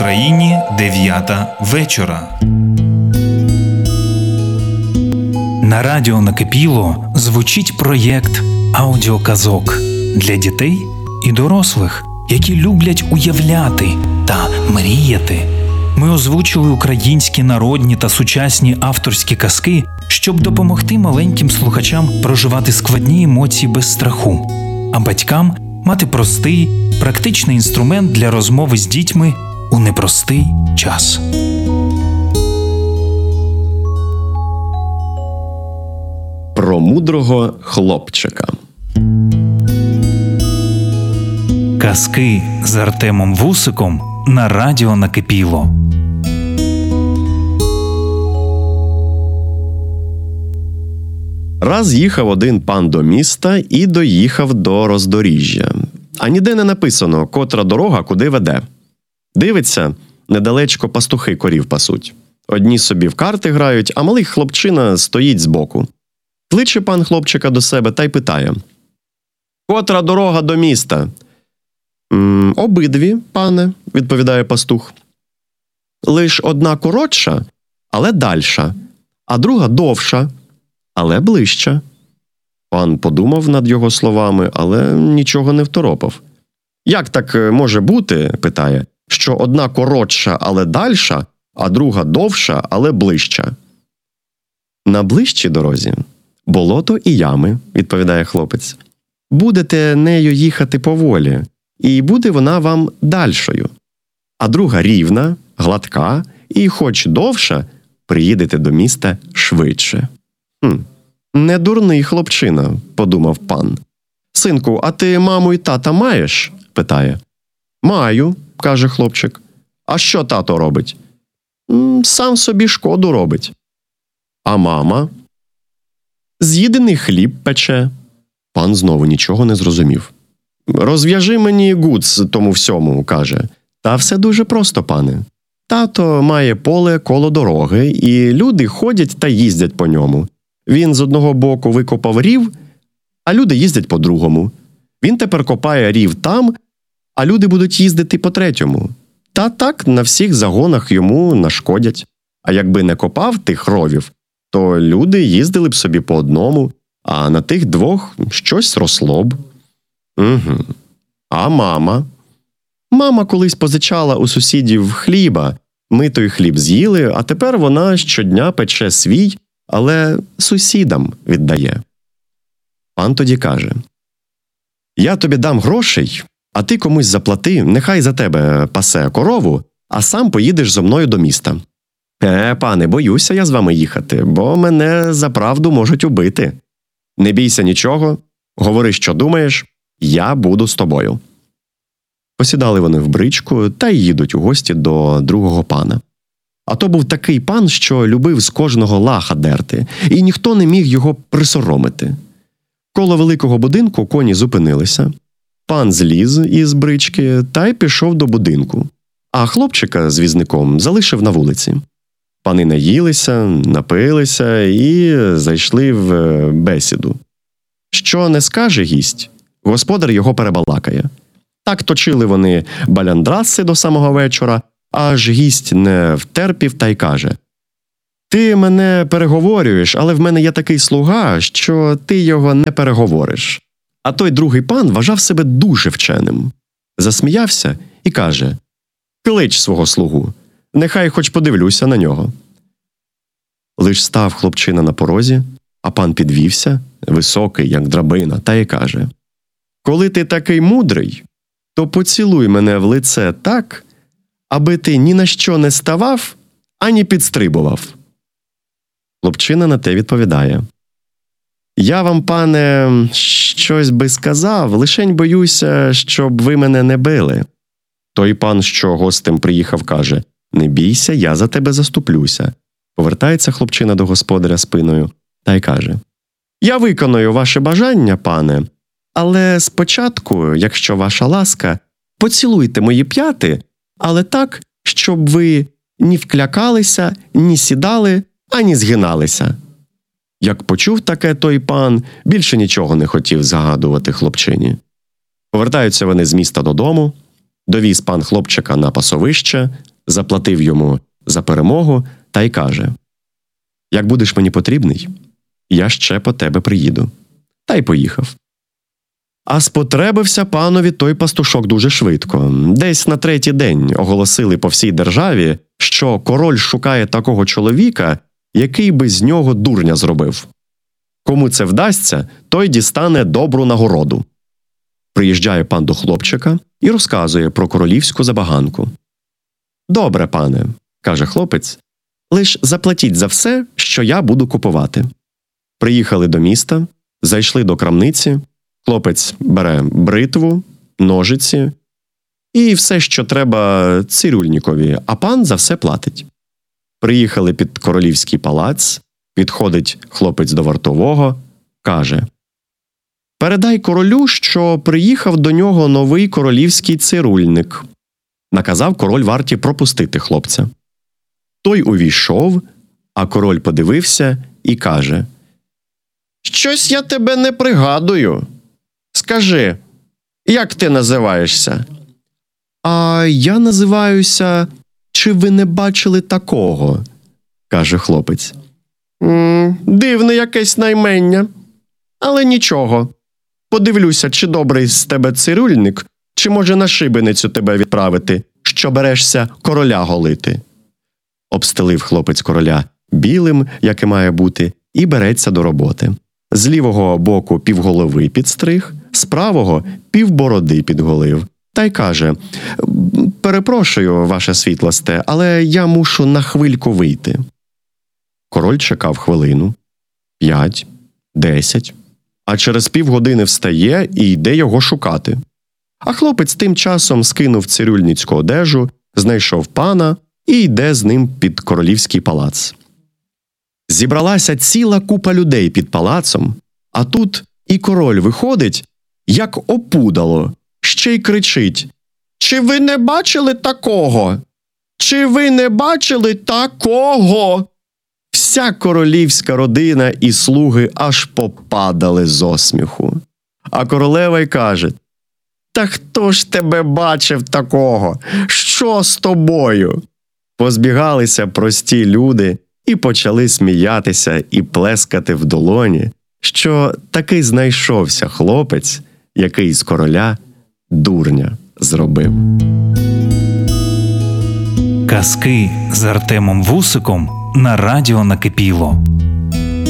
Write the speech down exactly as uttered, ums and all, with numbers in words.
Україні дев'ята вечора. На радіо Накипіло звучить проєкт аудіоказок для дітей і дорослих, які люблять уявляти та мріяти. Ми озвучили українські народні та сучасні авторські казки, щоб допомогти маленьким слухачам проживати складні емоції без страху, а батькам мати простий, практичний інструмент для розмови з дітьми у непростий час. Про мудрого хлопчика. Казки з Артемом Вусиком на радіо Накипіло. Раз їхав один пан до міста і доїхав до роздоріжжя. А ніде не написано, котра дорога куди веде. Дивиться, недалечко пастухи корів пасуть. Одні собі в карти грають, а малий хлопчина стоїть збоку. Кличе пан хлопчика до себе та й питає: «Котра дорога до міста?» «М, «Обидві, пане», – відповідає пастух. «Лиш одна коротша, але дальша, а друга довша, але ближча». Пан подумав над його словами, але нічого не второпав. «Як так може бути, – питає, – що одна коротша, але дальша, а друга довша, але ближча?» «На ближчій дорозі болото і ями», – відповідає хлопець. «Будете нею їхати поволі, і буде вона вам дальшою. А друга рівна, гладка, і хоч довша, приїдете до міста швидше». «Хм, не дурний хлопчина», – подумав пан. «Синку, а ти маму і тата маєш?» – питає. «Маю», – каже хлопчик. «А що тато робить?» «Сам собі шкоду робить». «А мама?» «З'їдений хліб пече». Пан знову нічого не зрозумів. «Розв'яжи мені гуц тому всьому», – каже. «Та все дуже просто, пане. Тато має поле коло дороги, і люди ходять та їздять по ньому. Він з одного боку викопав рів, а люди їздять по другому. Він тепер копає рів там, а люди будуть їздити по третьому. Та так на всіх загонах йому нашкодять. А якби не копав тих ровів, то люди їздили б собі по одному, а на тих двох щось росло б». «Угу. А мама?» «Мама колись позичала у сусідів хліба. Ми той хліб з'їли, а тепер вона щодня пече свій, але сусідам віддає». Пан тоді каже: «Я тобі дам грошей, а ти комусь заплати, нехай за тебе пасе корову, а сам поїдеш зо мною до міста». «Е, пане, боюся я з вами їхати, бо мене за правду можуть убити». «Не бійся нічого, говори, що думаєш, я буду з тобою». Посідали вони в бричку та й їдуть у гості до другого пана. А то був такий пан, що любив з кожного лаха дерти, і ніхто не міг його присоромити. Коло великого будинку коні зупинилися. Пан зліз із брички та й пішов до будинку, а хлопчика з візником залишив на вулиці. Пани наїлися, напилися і зайшли в бесіду. Що не скаже гість, господар його перебалакає. Так точили вони баляндраси до самого вечора, аж гість не втерпів та й каже: «Ти мене переговорюєш, але в мене є такий слуга, що ти його не переговориш». А той другий пан вважав себе дуже вченим. Засміявся і каже: «Клич свого слугу, нехай хоч подивлюся на нього». Лиш став хлопчина на порозі, а пан підвівся, високий, як драбина, та й каже: «Коли ти такий мудрий, то поцілуй мене в лице так, аби ти ні на що не ставав, ані підстрибував». Хлопчина на те відповідає: «Я вам, пане, щось би сказав, лишень боюся, щоб ви мене не били». Той пан, що гостем приїхав, каже: «Не бійся, я за тебе заступлюся». Повертається хлопчина до господаря спиною та й каже: «Я виконую ваше бажання, пане, але спочатку, якщо ваша ласка, поцілуйте мої п'яти, але так, щоб ви ні вклякалися, ні сідали, ані згиналися». Як почув таке той пан, більше нічого не хотів загадувати хлопчині. Повертаються вони з міста додому, довіз пан хлопчика на пасовище, заплатив йому за перемогу та й каже: «Як будеш мені потрібний, я ще по тебе приїду». Та й поїхав. А спотребився панові той пастушок дуже швидко. Десь на третій день оголосили по всій державі, що король шукає такого чоловіка, який би з нього дурня зробив. Кому це вдасться, той дістане добру нагороду. Приїжджає пан до хлопчика і розказує про королівську забаганку. «Добре, пане», – каже хлопець, – «лиш заплатіть за все, що я буду купувати». Приїхали до міста, зайшли до крамниці, хлопець бере бритву, ножиці і все, що треба цирюльникові, а пан за все платить. Приїхали під королівський палац, підходить хлопець до вартового, каже: «Передай королю, що приїхав до нього новий королівський цирюльник». Наказав король варті пропустити хлопця. Той увійшов, а король подивився і каже: «Щось я тебе не пригадую. Скажи, як ти називаєшся?» «А я називаюся... Чи ви не бачили такого?» – каже хлопець. «М-м, дивне якесь наймення. Але нічого. Подивлюся, чи добрий з тебе цирюльник, чи може на шибеницю тебе відправити, що берешся короля голити». Обстелив хлопець короля білим, як і має бути, і береться до роботи. З лівого боку півголови підстриг, з правого півбороди підголив. Та й каже: «Перепрошую, ваше світлосте, але я мушу на хвильку вийти». Король чекав хвилину, п'ять, десять, а через півгодини встає і йде його шукати. А хлопець тим часом скинув цирюльницьку одежу, знайшов пана і йде з ним під королівський палац. Зібралася ціла купа людей під палацом, а тут і король виходить, як опудало, ще й кричить: «Чи ви не бачили такого? Чи ви не бачили такого?» Вся королівська родина і слуги аж попадали з осміху. А королева й каже: «Та хто ж тебе бачив такого? Що з тобою?» Позбігалися прості люди і почали сміятися і плескати в долоні, що таки знайшовся хлопець, який з короля дурня зробив. Казки з Артемом Вусиком на радіо Накипіло.